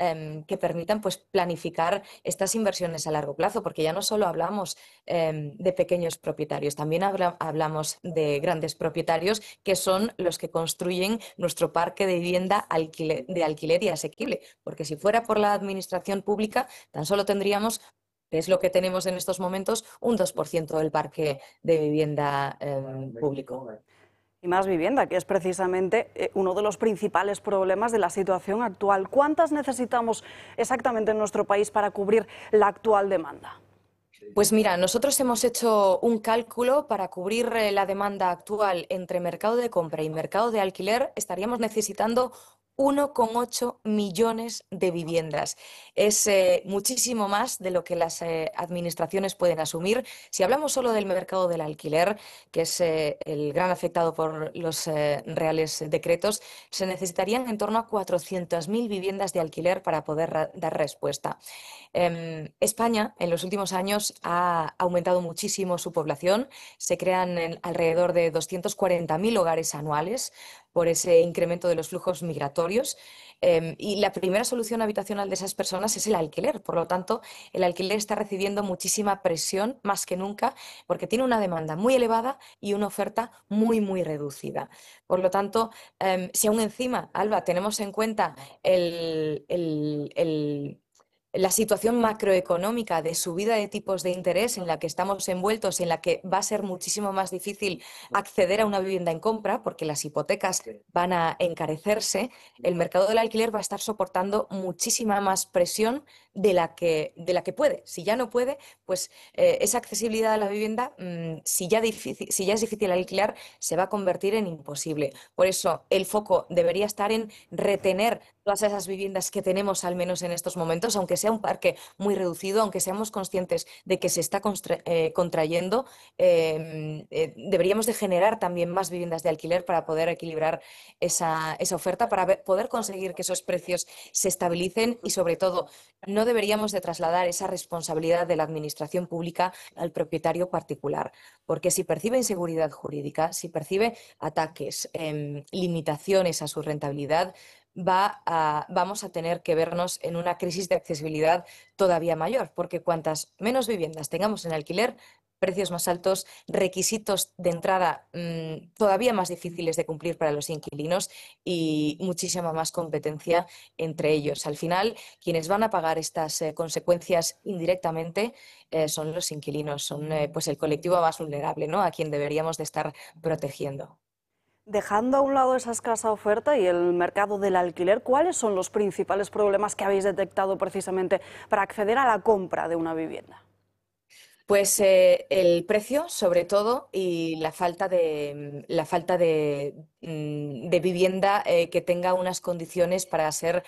que permitan pues, planificar estas inversiones a largo plazo, porque ya no solo hablamos de pequeños propietarios, también hablamos de grandes propietarios que son los que construyen nuestro parque de vivienda de alquiler y asequible, porque si fuera por la administración pública, tan solo tendríamos, que es lo que tenemos en estos momentos, un 2% del parque de vivienda público. Y más vivienda, que es precisamente uno de los principales problemas de la situación actual. ¿Cuántas necesitamos exactamente en nuestro país para cubrir la actual demanda? Pues mira, nosotros hemos hecho un cálculo para cubrir la demanda actual entre mercado de compra y mercado de alquiler. Estaríamos necesitando 1,8 millones de viviendas. Es muchísimo más de lo que las administraciones pueden asumir. Si hablamos solo del mercado del alquiler, que es el gran afectado por los reales decretos, se necesitarían en torno a 400.000 viviendas de alquiler para poder dar respuesta. España en los últimos años ha aumentado muchísimo su población, se crean alrededor de 240.000 hogares anuales por ese incremento de los flujos migratorios y la primera solución habitacional de esas personas es el alquiler. Por lo tanto, el alquiler está recibiendo muchísima presión más que nunca porque tiene una demanda muy elevada y una oferta muy, muy reducida. Por lo tanto, si aún encima, Alba, tenemos en cuenta la situación macroeconómica de subida de tipos de interés en la que estamos envueltos, en la que va a ser muchísimo más difícil acceder a una vivienda en compra porque las hipotecas van a encarecerse, el mercado del alquiler va a estar soportando muchísima más presión de la que puede. Si ya no puede, pues esa accesibilidad a la vivienda, si ya es difícil alquilar, se va a convertir en imposible. Por eso el foco debería estar en retener todas esas viviendas que tenemos al menos en estos momentos, aunque sea un parque muy reducido, aunque seamos conscientes de que se está contrayendo, deberíamos de generar también más viviendas de alquiler para poder equilibrar esa oferta, para poder conseguir que esos precios se estabilicen y sobre todo no deberíamos de trasladar esa responsabilidad de la administración pública al propietario particular, porque si percibe inseguridad jurídica, si percibe ataques, limitaciones a su rentabilidad, vamos a tener que vernos en una crisis de accesibilidad todavía mayor, porque cuantas menos viviendas tengamos en alquiler, precios más altos, requisitos de entrada todavía más difíciles de cumplir para los inquilinos y muchísima más competencia entre ellos. Al final, quienes van a pagar estas consecuencias indirectamente son los inquilinos, son pues el colectivo más vulnerable, ¿no? A quien deberíamos de estar protegiendo. Dejando a un lado esa escasa oferta y el mercado del alquiler, ¿cuáles son los principales problemas que habéis detectado precisamente para acceder a la compra de una vivienda? Pues el precio, sobre todo, y la falta de vivienda que tenga unas condiciones para ser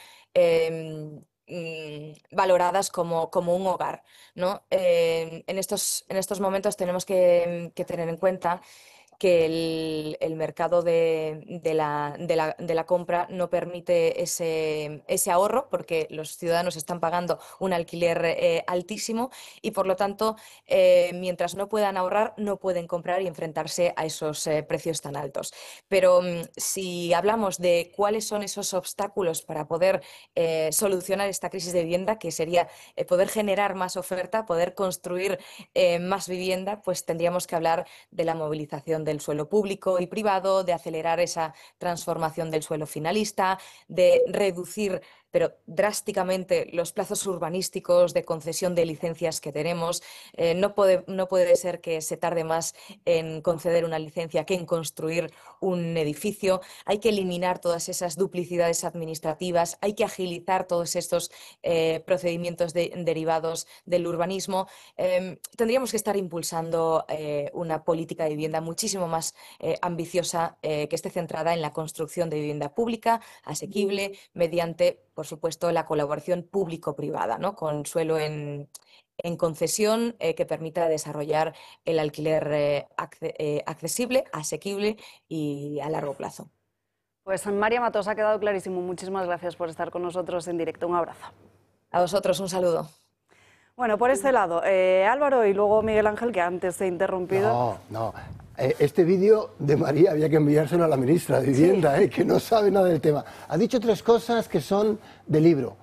valoradas como un hogar, ¿no? En estos momentos tenemos que tener en cuenta que el mercado de la compra no permite ese ahorro porque los ciudadanos están pagando un alquiler altísimo y por lo tanto mientras no puedan ahorrar no pueden comprar y enfrentarse a esos precios tan altos. Pero si hablamos de cuáles son esos obstáculos para poder solucionar esta crisis de vivienda, que sería poder generar más oferta, poder construir más vivienda, pues tendríamos que hablar de la movilización del suelo público y privado, de acelerar esa transformación del suelo finalista, de reducir pero drásticamente los plazos urbanísticos de concesión de licencias que tenemos. No puede ser que se tarde más en conceder una licencia que en construir un edificio. Hay que eliminar todas esas duplicidades administrativas, hay que agilizar todos estos procedimientos derivados del urbanismo. Tendríamos que estar impulsando una política de vivienda muchísimo más ambiciosa que esté centrada en la construcción de vivienda pública, asequible, mediante, por supuesto, la colaboración público-privada, ¿no? Con suelo en concesión que permita desarrollar el alquiler accesible, asequible y a largo plazo. Pues María Matos, ha quedado clarísimo. Muchísimas gracias por estar con nosotros en directo. Un abrazo. A vosotros un saludo. Bueno, por este lado, Álvaro y luego Miguel Ángel, que antes te he interrumpido. No. Este vídeo de María había que enviárselo a la ministra de Vivienda, que no sabe nada del tema. Ha dicho tres cosas que son de libro.